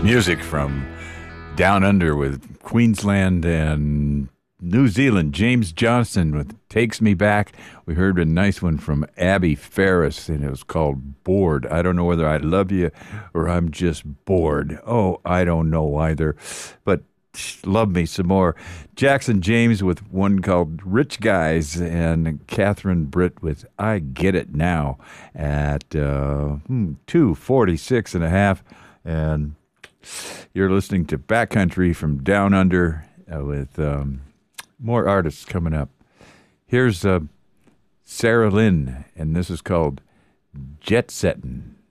Music from Down Under with Queensland and New Zealand. James Johnson with Takes Me Back. We heard a nice one from Abby Ferris, and it was called Bored. I don't know whether I love you or I'm just bored. Oh, I don't know either, but love me some more. Jackson James with one called Rich Guys, and Catherine Britt with I Get It Now at 2:46 and a half. And you're listening to Backcountry from Down Under with more artists coming up. Here's Sarah Lynn, and this is called Jet Settin'.